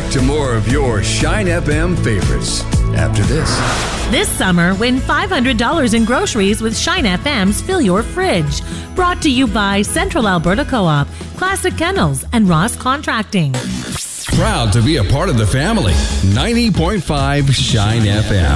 Back to more of your Shine FM favorites after this. This summer, win $500 in groceries with Shine FM's Fill Your Fridge. Brought to you by Central Alberta Co-op, Classic Kennels, and Ross Contracting. Proud to be a part of the family. 90.5 Shine FM.